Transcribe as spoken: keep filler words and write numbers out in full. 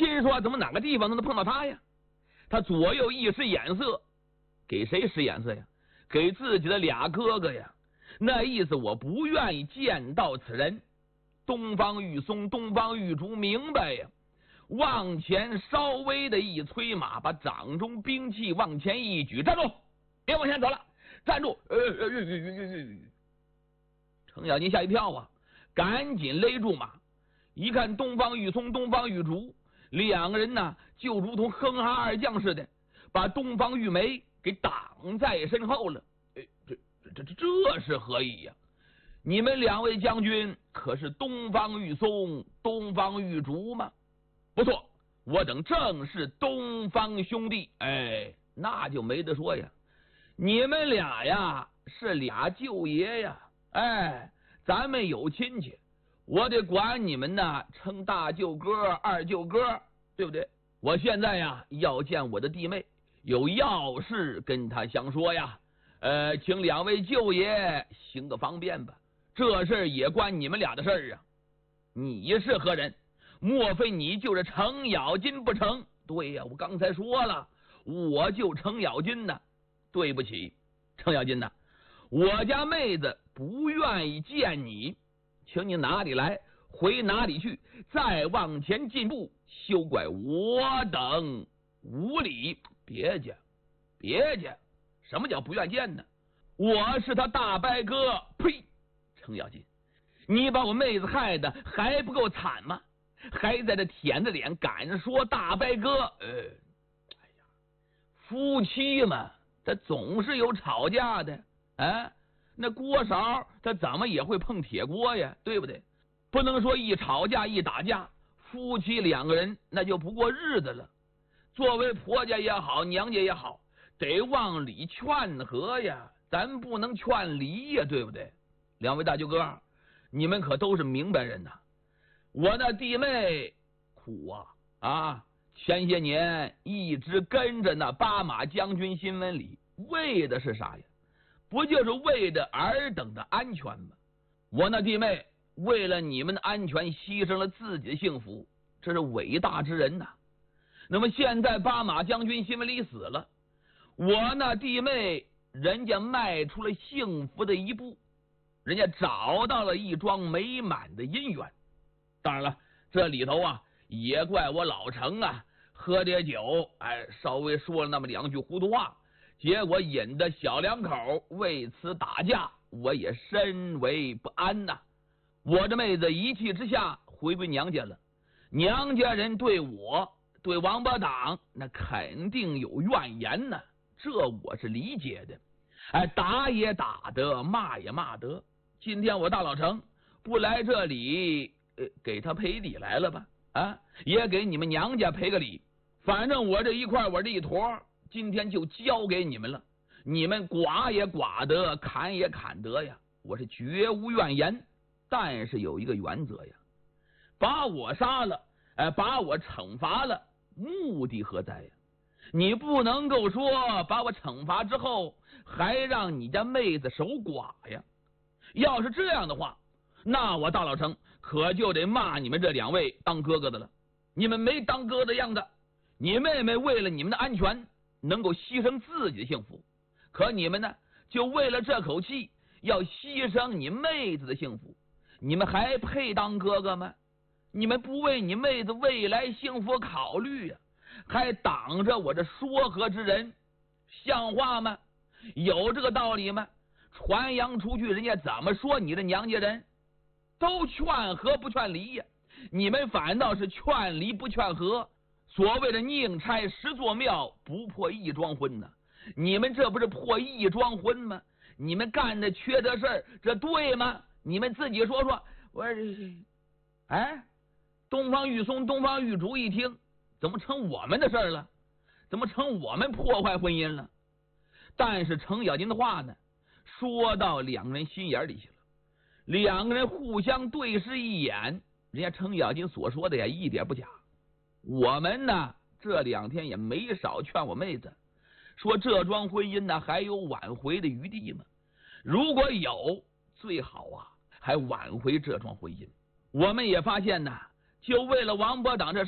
心说怎么哪个地方都能碰到他呀？他左右一使眼色，给谁使眼色呀？给自己的俩哥哥呀。那意思我不愿意见到此人。东方玉松、东方玉竹明白呀，往前稍微的一催马，把掌中兵器往前一举，站住，别往前走了，站住！呃呃呃呃程咬金吓一跳啊，赶紧勒住马。一看东方玉松、东方玉竹两个人呢，就如同哼哈二将似的，把东方玉梅给挡在身后了。哎，这这这这是何意呀？你们两位将军可是东方玉松、东方玉竹吗？不错，我等正是东方兄弟。哎，那就没得说呀，你们俩呀是俩舅爷呀。哎，咱们有亲戚，我得管你们呢，称大舅哥、二舅哥，对不对？我现在呀要见我的弟妹，有要事跟他相说呀。呃，请两位舅爷行个方便吧。这事儿也关你们俩的事儿啊！你是何人？莫非你就是程咬金不成？对呀，我刚才说了，我就程咬金呢。对不起，程咬金呐，我家妹子不愿意见你，请你哪里来回哪里去，再往前进步，休怪我等无礼。别介，别介，什么叫不愿见呢？我是他大伯哥。呸！程咬金，你把我妹子害得还不够惨吗？还在这舔着脸敢说大伯哥？呃，哎呀，夫妻嘛，他总是有吵架的啊。那锅勺他怎么也会碰铁锅呀，对不对？不能说一吵架一打架，夫妻两个人那就不过日子了。作为婆家也好，娘家也好，得往里劝和呀，咱不能劝离呀，对不对？两位大舅哥，你们可都是明白人呐。我那弟妹苦啊啊！前些年一直跟着那八马将军新闻里，为的是啥呀？不就是为了尔等的安全吗？我那弟妹为了你们的安全，牺牲了自己的幸福，这是伟大之人呐。那么现在八马将军新闻里死了，我那弟妹人家迈出了幸福的一步。人家找到了一桩美满的姻缘。当然了，这里头啊也怪我老程啊，喝点酒，哎，稍微说了那么两句糊涂话，结果引得小两口为此打架，我也深为不安呐。我这妹子一气之下回归娘家了，娘家人对我对王八党那肯定有怨言呢，这我是理解的。哎，打也打得，骂也骂得。今天我大老程不来这里，呃，给他赔礼来了吧？啊，也给你们娘家赔个礼。反正我这一块，我这一坨，今天就交给你们了。你们剐也剐得，砍也砍得呀，我是绝无怨言。但是有一个原则呀，把我杀了，哎，把我惩罚了，目的何在呀？你不能够说把我惩罚之后，还让你家妹子守寡呀。要是这样的话，那我大老程可就得骂你们这两位当哥哥的了。你们没当哥的样子，你妹妹为了你们的安全能够牺牲自己的幸福，可你们呢，就为了这口气要牺牲你妹子的幸福，你们还配当哥哥吗？你们不为你妹子未来幸福考虑呀、啊，还挡着我这说和之人，像话吗？有这个道理吗？传扬出去，人家怎么说你的娘家人？都劝和不劝离呀，你们反倒是劝离不劝和。所谓的宁拆十座庙，不破一桩婚呢，你们这不是破一桩婚吗？你们干的缺德事儿，这对吗？你们自己说说。我哎，东方玉松、东方玉竹一听，怎么成我们的事儿了？怎么成我们破坏婚姻了？但是程咬金的话呢，说到两个人心眼里去了。两个人互相对视一眼，人家程咬金所说的呀一点不假。我们呢这两天也没少劝我妹子，说这桩婚姻呢还有挽回的余地吗？如果有，最好啊还挽回这桩婚姻。我们也发现呢，就为了王伯党这事